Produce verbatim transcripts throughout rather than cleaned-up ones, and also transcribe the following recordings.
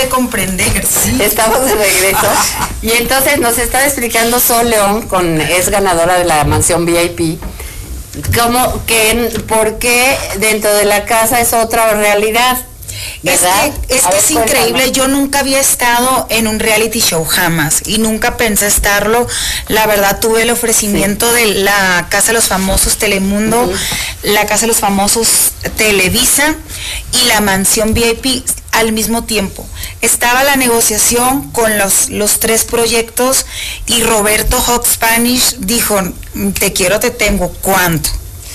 puede comprender, sí. Estamos de regreso. Y entonces nos está explicando Sol León, con, es ganadora de la mansión V I P, cómo, que, por qué dentro de la casa es otra realidad. Es que, es, que es increíble, yo nunca había estado en un reality show, jamás, y nunca pensé estarlo. La verdad, tuve el ofrecimiento sí. de la Casa de los Famosos Telemundo, uh-huh. la Casa de los Famosos Televisa y la mansión V I P al mismo tiempo. Estaba la negociación con los, los tres proyectos y Roberto Hawk Spanish dijo, te quiero, te tengo, ¿cuánto?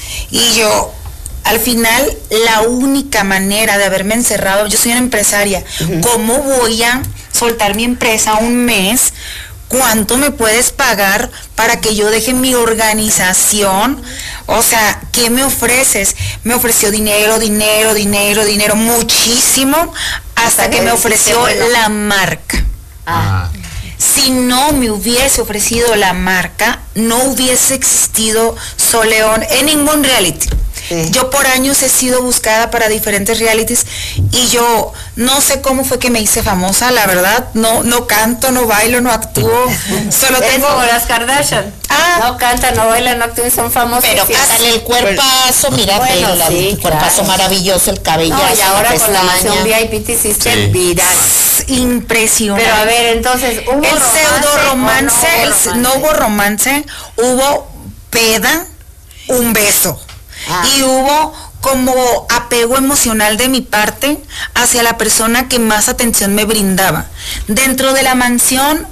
Y yo... Al final, la única manera de haberme encerrado, yo soy una empresaria, uh-huh. ¿cómo voy a soltar mi empresa un mes? ¿Cuánto me puedes pagar para que yo deje mi organización? O sea, ¿qué me ofreces? Me ofreció dinero, dinero, dinero, dinero, muchísimo, hasta que me ofreció la marca. Ah. Si no me hubiese ofrecido la marca, no hubiese existido Sol León en ningún reality. Sí. Yo por años he sido buscada para diferentes realities y yo no sé cómo fue que me hice famosa, la verdad, no no canto, no bailo, no actúo, solo es tengo... como las Kardashian, ah, no cantan, no bailan, no actúan, son famosas. Pero dale el cuerpazo, mira, bueno, el, sí, el cuerpazo claro. maravilloso, el cabello. No, y ahora con la mansión V I P te hiciste sí. viral. Impresionante. Pero a ver, entonces, ¿hubo el romance, pseudo romance, no, el, romance? no hubo romance, hubo peda, un beso. Ah. Y hubo como apego emocional de mi parte hacia la persona que más atención me brindaba. Dentro de la mansión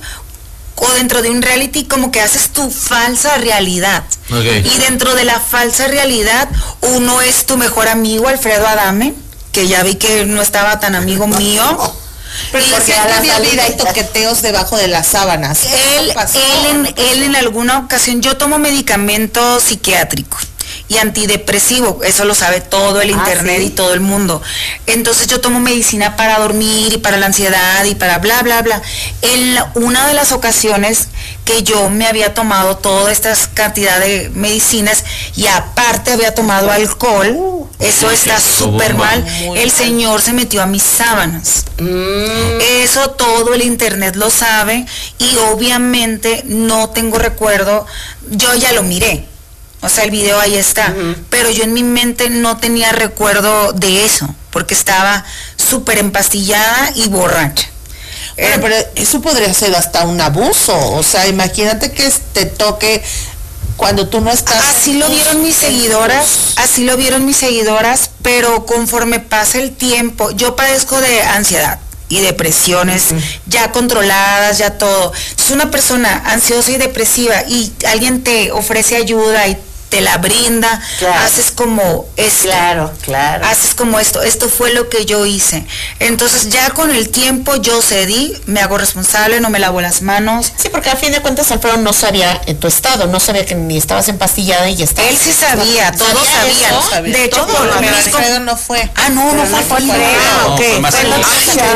o dentro de un reality como que haces tu falsa realidad. Okay. Y dentro de la falsa realidad uno es tu mejor amigo, Alfredo Adame, que ya vi que no estaba tan amigo mío. Pero porque había vida y toqueteos debajo de las sábanas. Él, él, en, él en alguna ocasión, yo tomo medicamento psiquiátrico y antidepresivo, eso lo sabe todo el internet ah, ¿sí? y todo el mundo. Entonces yo tomo medicina para dormir y para la ansiedad y para bla bla bla. En una de las ocasiones que yo me había tomado toda esta cantidad de medicinas y aparte había tomado alcohol, eso está súper mal, el señor se metió a mis sábanas. Mm. Eso todo el internet lo sabe y obviamente no tengo recuerdo, yo ya lo miré. O sea, el video ahí está, uh-huh. pero yo en mi mente no tenía recuerdo de eso, porque estaba súper empastillada y borracha. Bueno, eh, pero eso podría ser hasta un abuso, o sea, imagínate que te toque cuando tú no estás... Así lo vieron mis seguidoras, así lo vieron mis seguidoras, pero conforme pasa el tiempo, yo padezco de ansiedad y depresiones uh-huh. ya controladas, ya todo. Es una persona ansiosa y depresiva y alguien te ofrece ayuda y te la brinda, claro. haces como esto, claro, claro. haces como esto, esto fue lo que yo hice. Entonces ya con el tiempo yo cedí, me hago responsable, no me lavo las manos. Sí, porque a fin de cuentas Alfredo no sabía en tu estado, no sabía que ni estabas empastillada y ya estabas. Él sí sabía, todos sabían. No sabía. De hecho, todo, por lo menos Alfredo no fue. Ah, no, no, no fue, fue Alfredo. No, okay. fue más fue no,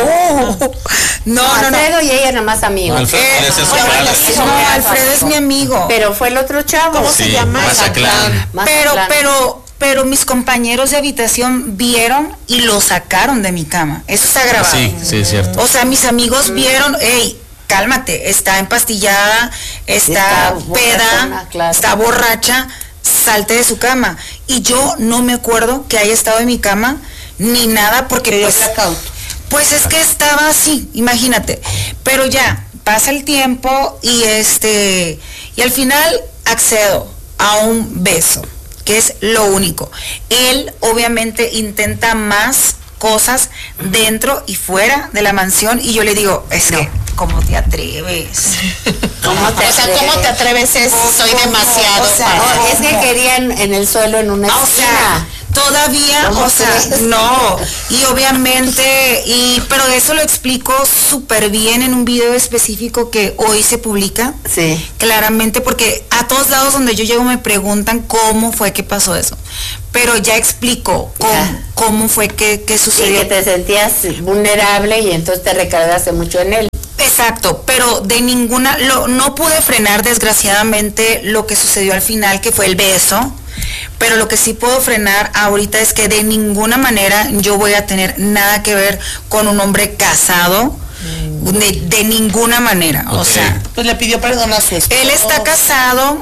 no, no, Alfredo y ella nada más amigos. No, Alfredo, eh, es bueno, no, Alfredo es mi amigo. Pero fue el otro chavo. ¿Cómo sí, se llama? Mazatlán. Pero, pero, pero mis compañeros de habitación vieron y lo sacaron de mi cama. Eso está grabado. Sí, sí, es cierto. O sea, mis amigos vieron, hey, cálmate, está empastillada, está, está peda, borracha, claro. está borracha, salte de su cama. Y yo no me acuerdo que haya estado en mi cama ni nada porque pues, pues es que estaba así, imagínate. Pero ya, pasa el tiempo y este, y al final accedo a un beso, que es lo único. Él obviamente intenta más cosas dentro y fuera de la mansión y yo le digo, es no. que, ¿cómo te atreves? ¿Cómo te o sea, atreves? ¿Cómo te atreves? Es, soy demasiado. O sea, para... es que querían en el suelo en una esquina. O sea, todavía, o sea, crees? no, y obviamente, y pero eso lo explico súper bien en un video específico que hoy se publica, sí, claramente, porque a todos lados donde yo llego me preguntan cómo fue que pasó eso, pero ya explico cómo, cómo fue que, que sucedió. Sí, que te sentías vulnerable y entonces te recargaste mucho en él. Exacto, pero de ninguna, lo, no pude frenar desgraciadamente lo que sucedió al final, que fue el beso, pero lo que sí puedo frenar ahorita es que de ninguna manera yo voy a tener nada que ver con un hombre casado, mm. de, de ninguna manera, okay. O sea, pues le pidió perdón a su esposo. Él está casado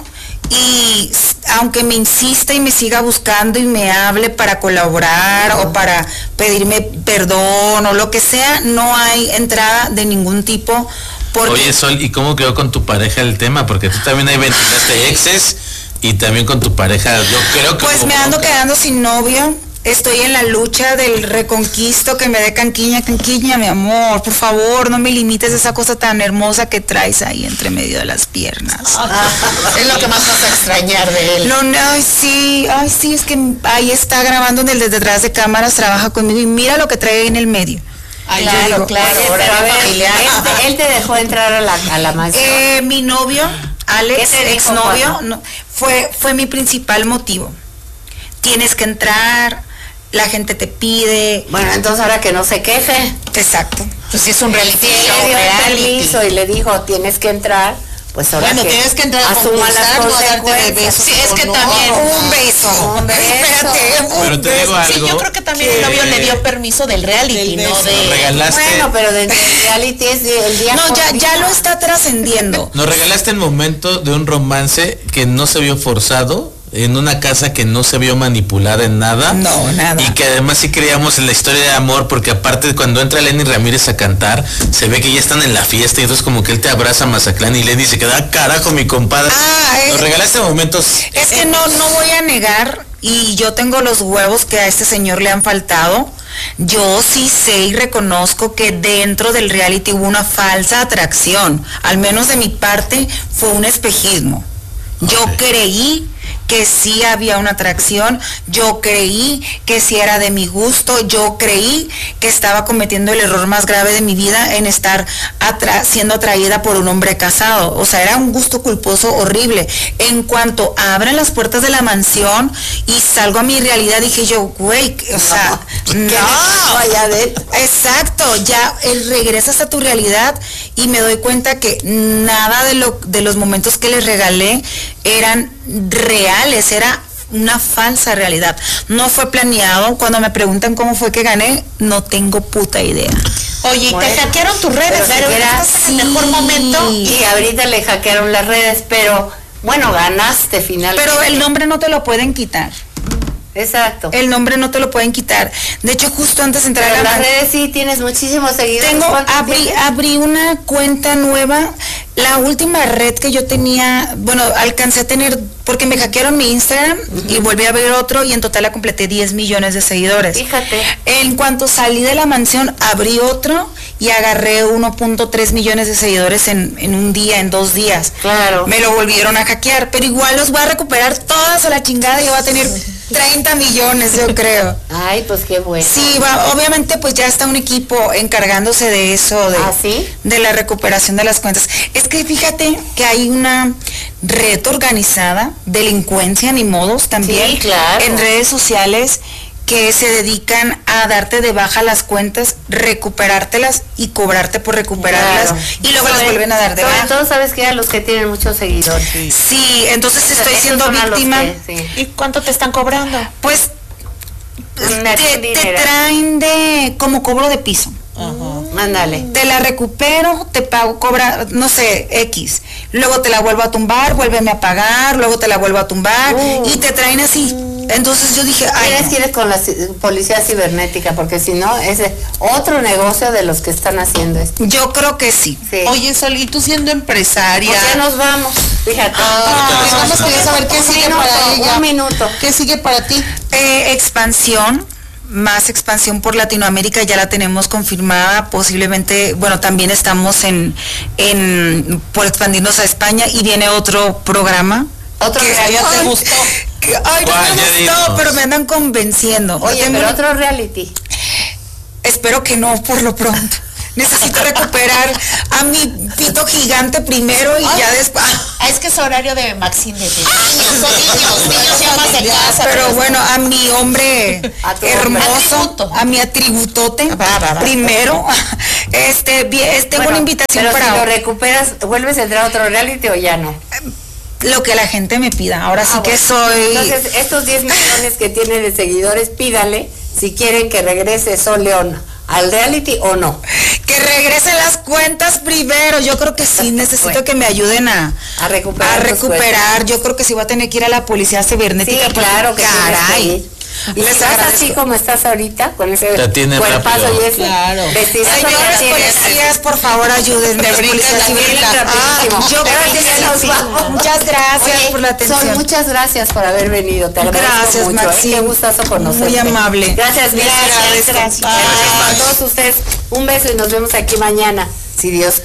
y aunque me insista y me siga buscando y me hable para colaborar no. o para pedirme perdón o lo que sea, no hay entrada de ningún tipo. Porque... Oye, Sol, ¿y cómo quedó con tu pareja el tema? Porque tú también ahí ventilaste exes y también con tu pareja, yo creo que... Pues me ando quedando sin novio. Estoy en la lucha del reconquisto, que me dé canquiña, canquiña, mi amor, por favor, no me limites esa cosa tan hermosa que traes ahí entre medio de las piernas. Ah, es lo que más vas a extrañar de él. No, no, ay, sí, ay, sí, es que ahí está grabando en el de detrás de cámaras, trabaja conmigo y mira lo que trae en el medio. Ay, claro, digo, claro, oye, pero a ver, él, él te dejó entrar a la, a la mansión. Eh, mi novio, Alex, exnovio, no, fue, fue mi principal motivo. Tienes que entrar, la gente te pide. Bueno, entonces ahora que no se queje. Exacto. Pues si es un reality. Sí, le dio el permiso y le dijo, tienes que entrar. Pues ahora bueno, que tienes que entrar a asuma las consecuencias. Besos, sí, es que no. también un beso. Un beso. Espérate, un pero te digo algo. Sí, yo creo que también que el novio le dio permiso del reality, del no de... Nos regalaste... Bueno, pero del reality es el día... No, ya, ya lo está trascendiendo. Nos regalaste el momento de un romance que no se vio forzado, en una casa que no se vio manipulada en nada. No, nada. Y que además sí creíamos en la historia de amor, porque aparte cuando entra Lenny Ramírez a cantar, se ve que ya están en la fiesta y entonces como que él te abraza a Mazatlán y Lenny se queda, carajo, mi compadre. Ah, Nos es, regalaste momentos. Es que no, no voy a negar, y yo tengo los huevos que a este señor le han faltado. Yo sí sé y reconozco que dentro del reality hubo una falsa atracción. Al menos de mi parte fue un espejismo. Yo okay. creí que sí había una atracción, yo creí que sí era de mi gusto, yo creí que estaba cometiendo el error más grave de mi vida en estar atra- siendo atraída por un hombre casado. O sea, era un gusto culposo horrible. En cuanto abren las puertas de la mansión y salgo a mi realidad, dije yo, güey, o sea, no, no vaya de... Exacto, ya él regresas a tu realidad y me doy cuenta que nada de, lo, de los momentos que les regalé eran reales, era una falsa realidad. No fue planeado. Cuando me preguntan cómo fue que gané, no tengo puta idea. Oye, bueno, te hackearon tus redes, pero, pero era sí. en el mejor momento. Y ahorita le hackearon las redes, pero bueno, ganaste finalmente. Pero el nombre no te lo pueden quitar. Exacto. El nombre no te lo pueden quitar. De hecho, justo antes de entrar pero a las redes sí tienes muchísimos seguidores. Tengo, abrí, abrí una cuenta nueva. La última red que yo tenía, bueno, alcancé a tener, porque me hackearon mi Instagram uh-huh. y volví a abrir otro y en total la completé diez millones de seguidores. Fíjate. En cuanto salí de la mansión, abrí otro y agarré uno punto tres millones de seguidores en, en un día, en dos días. Claro. Me lo volvieron a hackear, pero igual los voy a recuperar todas a la chingada y voy a tener treinta millones, yo creo. Ay, pues qué bueno. Sí, va, obviamente pues ya está un equipo encargándose de eso, de, ¿Ah, sí? de la recuperación de las cuentas. Es que fíjate que hay una red organizada, delincuencia ni modos también, sí, claro. en redes sociales que se dedican a darte de baja las cuentas, recuperártelas y cobrarte por recuperarlas, claro. y luego sobre, las vuelven a dar de sobre baja. Sobre todo sabes que a los que tienen muchos seguidores. Sí, sí, entonces o sea, estoy siendo víctima. Que, sí. ¿Y cuánto te están cobrando? Pues te, te traen de como cobro de piso. Uh-huh. Mándale. Te la recupero, te pago, cobra, no sé, X. Luego te la vuelvo a tumbar, vuélveme a pagar, luego te la vuelvo a tumbar uh. y te traen así. Entonces yo dije, ay. Tienes que ir con la policía cibernética, porque si no, es otro negocio de los que están haciendo esto. Yo creo que sí. sí. Oye, Sol, y tú siendo empresaria. Pues ya nos vamos, fíjate. Ah, pues vamos, quería saber qué sigue minuto, para ella. Un minuto. ¿Qué sigue para ti? Eh, expansión. Más expansión por Latinoamérica, ya la tenemos confirmada, posiblemente, bueno, también estamos en, en por expandirnos a España y viene otro programa. ¿Otro que reality te gustó? Que, ay, no me gustó, pero me andan convenciendo. Oye, pero un... otro reality. Espero que no, por lo pronto. Necesito recuperar a mi pito gigante primero y ay, ya después. Ah, es que es horario de Maxine de niños, son niños, niños llamas de casa. Pero, pero bueno, a mi hombre a hermoso, atributo. A mi atributote, va, va, va. primero. Este, bien, tengo bueno, una invitación pero para. Si lo recuperas, ¿vuelves a entrar a otro reality o ya no? lo que la gente me pida. Ahora sí Ah, que bueno. soy... Entonces, estos diez millones que tiene de seguidores, pídale si quieren que regrese Sol León al reality o no. Que regresen las cuentas primero. Yo creo que sí, necesito Bueno. que me ayuden a, A recuperar a las recuperar. Yo creo que sí voy a tener que ir a la policía cibernética. Sí, claro que tienes que caray. ir. Y Les si vas agradezco. así como estás ahorita, con ese Te atienden cuerpazo rápido. y ese Claro. vestidazo que Señores tienes. policías, por favor, ayúdenme. Te brincas Policías la cibernéticas. fila rapidísimo. Ah, yo Pero creo que sí, sí, ya nos sí. vamos. Muchas gracias Oye, por la atención. Sol, muchas gracias por haber venido. Te agradezco Gracias, mucho. Maxi. ¿eh? Qué gustazo conocerte. Muy amable. Gracias, mil Les gracias. agradezco. Gracias Gracias, a Max. todos ustedes. Un beso y nos vemos aquí mañana, si Dios quiere.